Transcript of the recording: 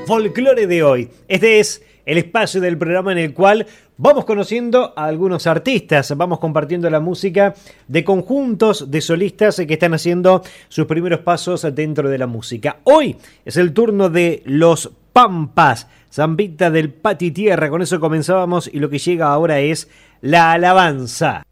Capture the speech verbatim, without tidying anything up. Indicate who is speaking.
Speaker 1: Folclore de hoy. Este es el espacio del programa en el cual vamos conociendo a algunos artistas, vamos compartiendo la música de conjuntos, de solistas que están haciendo sus primeros pasos dentro de la música. Hoy es el turno de Los Pampas, Zambita del Pati Tierra. Con eso comenzábamos y lo que llega ahora es La Alabanza.